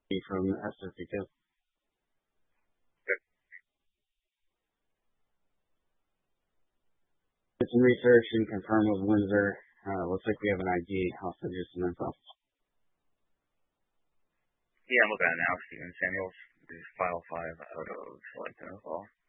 from SSC2. Did some research and confirm with Windsor. Looks like we have an ID. I'll send you some info. Yeah, I'm looking at it now. Steven Samuels is file 5 out of Select NFL.